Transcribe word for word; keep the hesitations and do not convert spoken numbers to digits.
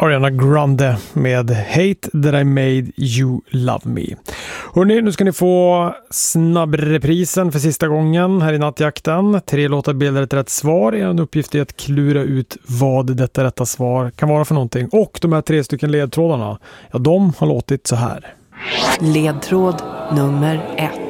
Ariana Grande med Hate That I Made You Love Me. Hörrni, nu ska ni få snabbreprisen för sista gången här i nattjakten. Tre låtar bildar ett rätt svar. En uppgift är att klura ut vad detta rätta svar kan vara för någonting. Och de här tre stycken ledtrådarna, ja, de har låtit så här. Ledtråd nummer ett.